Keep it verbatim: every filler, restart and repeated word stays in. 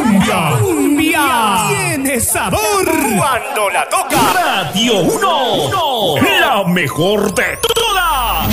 cumbia. Cumbia. Tiene sabor. Cuando la toca Radio uno. La mejor de todas.